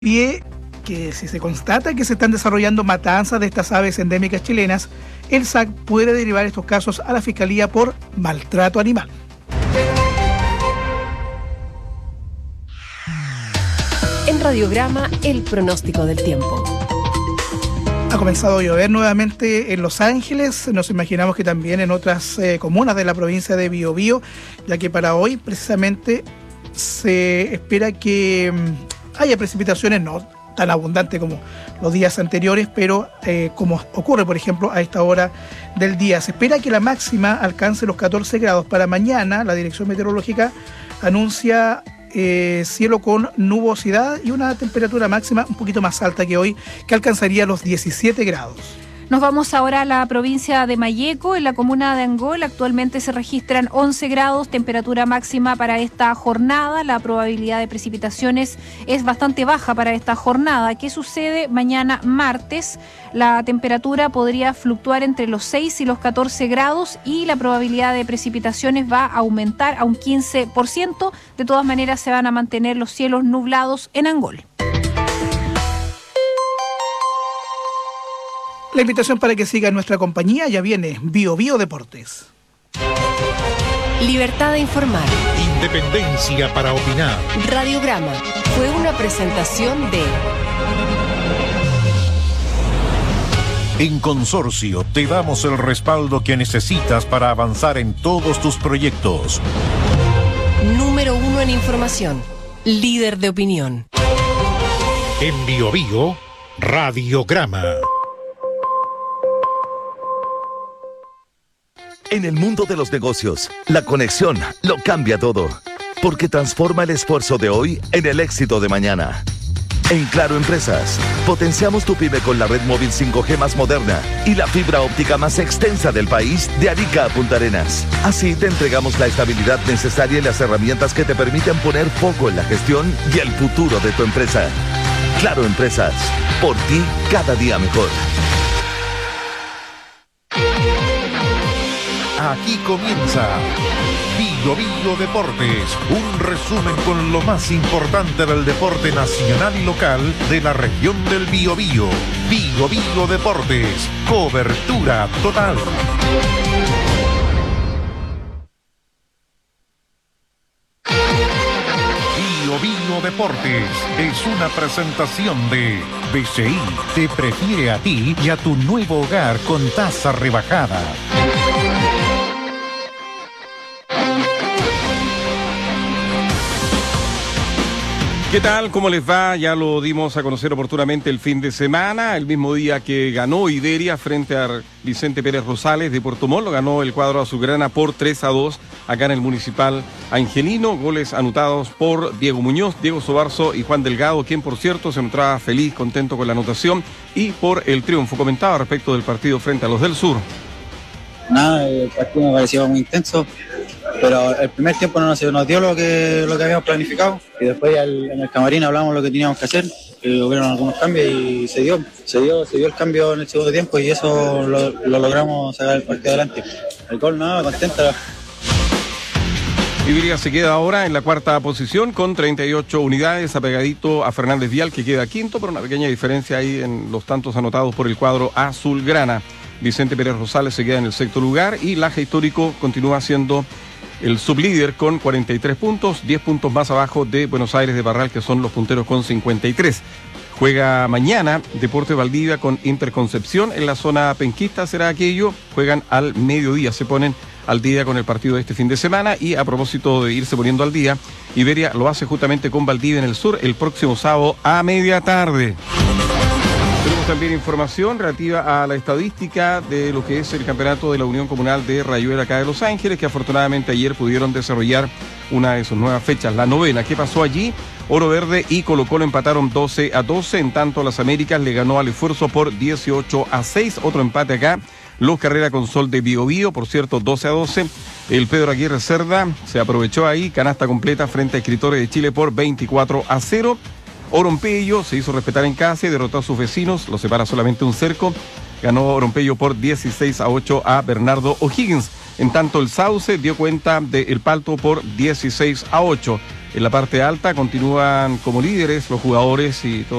pie que si se constata que se están desarrollando matanzas de estas aves endémicas chilenas, el SAC puede derivar estos casos a la Fiscalía por maltrato animal. En Radiograma, el pronóstico del tiempo. Ha comenzado a llover nuevamente en Los Ángeles, nos imaginamos que también en otras comunas de la provincia de Biobío, ya que para hoy precisamente se espera que haya precipitaciones no tan abundantes como los días anteriores, pero como ocurre por ejemplo a esta hora del día. Se espera que la máxima alcance los 14 grados. Para mañana la Dirección Meteorológica anuncia cielo con nubosidad y una temperatura máxima un poquito más alta que hoy, que alcanzaría los 17 grados. Nos vamos ahora a la provincia de Malleco, en la comuna de Angol. Actualmente se registran 11 grados, temperatura máxima para esta jornada. La probabilidad de precipitaciones es bastante baja para esta jornada. ¿Qué sucede mañana martes? La temperatura podría fluctuar entre los 6 y los 14 grados y la probabilidad de precipitaciones va a aumentar a un 15%. De todas maneras, se van a mantener los cielos nublados en Angol. La invitación para que siga nuestra compañía ya viene Biobío Deportes. Libertad de informar. Independencia para opinar. Radiograma fue una presentación de... En Consorcio te damos el respaldo que necesitas para avanzar en todos tus proyectos. Número 1 en información. Líder de opinión. En Biobío, Radiograma. En el mundo de los negocios, la conexión lo cambia todo, porque transforma el esfuerzo de hoy en el éxito de mañana. En Claro Empresas, potenciamos tu pyme con la red móvil 5G más moderna y la fibra óptica más extensa del país de Arica a Punta Arenas. Así te entregamos la estabilidad necesaria y las herramientas que te permiten poner foco en la gestión y el futuro de tu empresa. Claro Empresas, por ti cada día mejor. Aquí comienza Biobío Deportes, un resumen con lo más importante del deporte nacional y local de la región del Biobío. Biobío Deportes, cobertura total. Biobío Deportes es una presentación de BCI. Te prefiere a ti y a tu nuevo hogar con tasa rebajada. ¿Qué tal? ¿Cómo les va? Ya lo dimos a conocer oportunamente el fin de semana, el mismo día que ganó Iberia frente a Vicente Pérez Rosales de Puerto Montt. Lo ganó el cuadro azulgrana por 3-2 acá en el Municipal Angelino. Goles anotados por Diego Muñoz, Diego Sobarzo y Juan Delgado, quien por cierto se mostraba feliz, contento con la anotación y por el triunfo. Comentaba respecto del partido frente a los del Sur. Nada, el partido me pareció muy intenso, pero el primer tiempo no se nos dio lo que habíamos planificado y después en el camarín hablamos lo que teníamos que hacer, hubieron algunos cambios y se dio el cambio en el segundo tiempo y eso lo logramos sacar el partido adelante. El gol, nada, contenta. Iberia se queda ahora en la cuarta posición con 38 unidades, apegadito a Fernández Vial, que queda quinto, pero una pequeña diferencia ahí en los tantos anotados por el cuadro azulgrana. Vicente Pérez Rosales se queda en el sexto lugar y Laja Histórico continúa siendo el sublíder con 43 puntos, 10 puntos más abajo de Buenos Aires de Barral, que son los punteros con 53. Juega mañana Deportes Valdivia con Interconcepción en la zona penquista, será aquello. Juegan al mediodía, se ponen al día con el partido de este fin de semana. Y a propósito de irse poniendo al día, Iberia lo hace justamente con Valdivia en el sur el próximo sábado a media tarde. Tenemos también información relativa a la estadística de lo que es el campeonato de la Unión Comunal de Rayuela acá de Los Ángeles, que afortunadamente ayer pudieron desarrollar una de sus nuevas fechas, la novena. ¿Qué pasó allí? Oro Verde y Colo-Colo empataron 12-12, en tanto Las Américas le ganó al Esfuerzo por 18-6. Otro empate acá, Los Carrera con Sol de Biobío, por cierto, 12-12. El Pedro Aguirre Cerda se aprovechó ahí, canasta completa frente a Escritores de Chile por 24-0. Orompello se hizo respetar en casa y derrotó a sus vecinos, lo separa solamente un cerco. Ganó Orompello por 16-8 a Bernardo O'Higgins. En tanto, el Sauce dio cuenta del Palto por 16-8. en la parte alta, continúan como líderes los jugadores y todo.